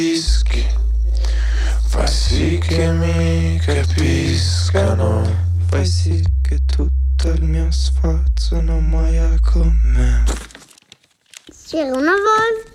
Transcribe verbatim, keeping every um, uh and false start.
Fischi, fa sì che mi capiscano, fai sì che tutto il mio sforzo non muoia con me. C'era una volta